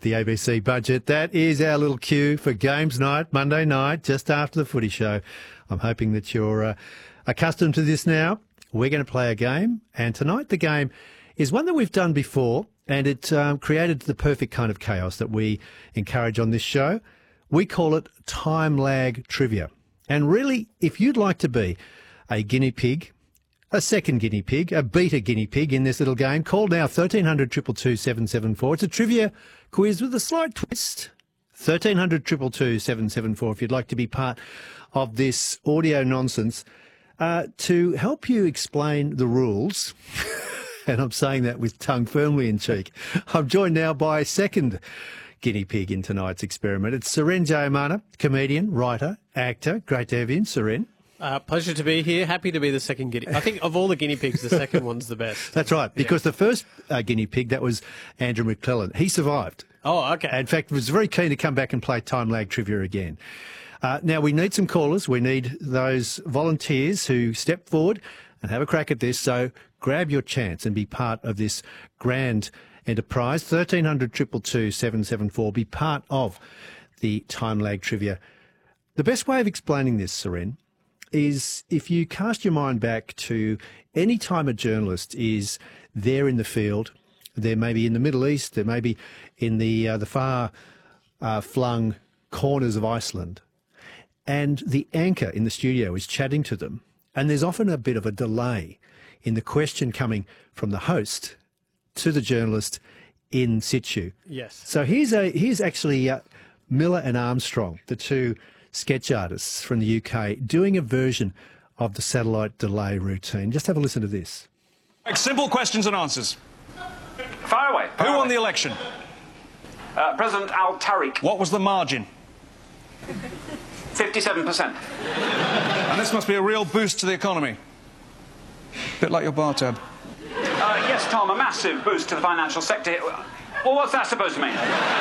the ABC budget. That is our little cue for games night, Monday night, just after the footy show. I'm hoping that you're accustomed to this now. We're going to play a game, and tonight the game is one that we've done before, and it created the perfect kind of chaos that we encourage on this show. We call it time lag trivia. And really, if you'd like to be a guinea pig, a second guinea pig, a beta guinea pig in this little game, call now 1300 222 774. It's a trivia quiz with a slight twist. 1300 222 774 if you'd like to be part of this audio nonsense. To help you explain the rules, and I'm saying that with tongue firmly in cheek, I'm joined now by a second guinea pig in tonight's experiment. It's Suren Jayamana, comedian, writer, actor. Great to have you in, Suren. Pleasure to be here. Happy to be the second guinea. I think of all the guinea pigs, the second one's the best. That's right, because the first guinea pig, that was Andrew McClellan. He survived. Oh, okay. In fact, was very keen to come back and play time lag trivia again. Now, we need some callers. We need those volunteers who step forward and have a crack at this. So grab your chance and be part of this grand enterprise. 1300 222 774. Be part of the time lag trivia. The best way of explaining this, Suren, is if you cast your mind back to any time a journalist is there in the field, they're maybe in the Middle East, they're maybe in the far flung corners of Iceland, and the anchor in the studio is chatting to them, and there's often a bit of a delay in the question coming from the host to the journalist in situ. Yes. So here's actually Miller and Armstrong, the two sketch artists from the UK, doing a version of the satellite delay routine. Just have a listen to this. Simple questions and answers. Fire away. Who won the election? President Al-Tariq. What was the margin? 57%. And this must be a real boost to the economy. Bit like your bar tab. Yes, Tom, a massive boost to the financial sector. Well, what's that supposed to mean?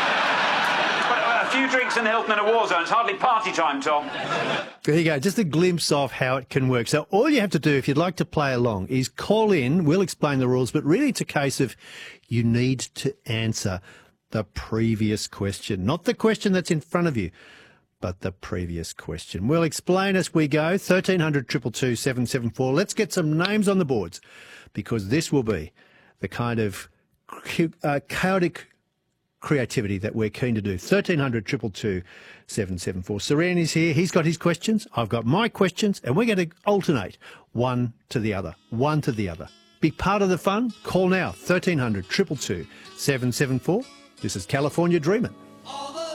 A few drinks in the Hilton in a war zone. It's hardly party time, Tom. There you go, just a glimpse of how it can work. So all you have to do, if you'd like to play along, is call in. We'll explain the rules, but really it's a case of you need to answer the previous question, not the question that's in front of you, but the previous question. We'll explain as we go. 1300 222 774. Let's get some names on the boards, because this will be the kind of chaotic creativity that we're keen to do. 1300 222 774. Suren is here. He's got his questions. I've got my questions, and we're going to alternate one to the other. Be part of the fun. Call now. 1300 222 774. This is California Dreamin'.